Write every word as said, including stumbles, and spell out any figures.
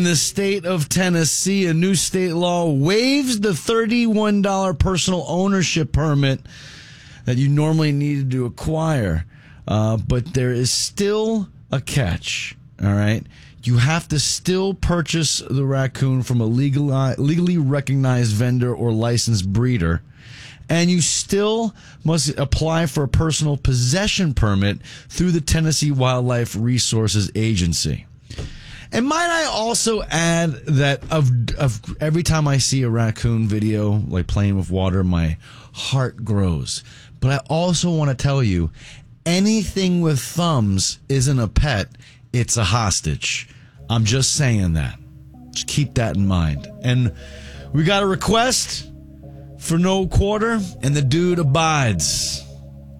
In the state of Tennessee, a new state law waives the thirty-one dollars personal ownership permit that you normally needed to acquire. Uh, but there is still a catch, all right? You have to still purchase the raccoon from a legal, legally recognized vendor or licensed breeder. And you still must apply for a personal possession permit through the Tennessee Wildlife Resources Agency. And might I also add that of of every time I see a raccoon video, like playing with water, my heart grows. But I also want to tell you, anything with thumbs isn't a pet, it's a hostage. I'm just saying that. Just keep that in mind. And we got a request for no quarter, and the dude abides.